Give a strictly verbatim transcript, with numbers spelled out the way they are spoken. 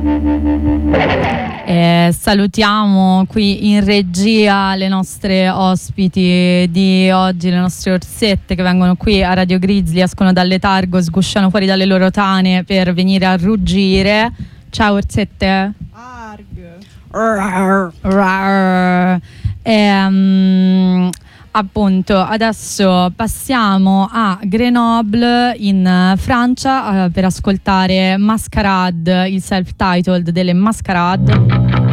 E salutiamo qui in regia le nostre ospiti di oggi, le nostre orsette che vengono qui a Radio Grizzly, escono dal letargo, sgusciano fuori dalle loro tane per venire a ruggire. Ciao orsette. Arg. Rar. E, um, appunto adesso passiamo a Grenoble in Francia uh, per ascoltare Masquerade, il self-titled delle Masquerade.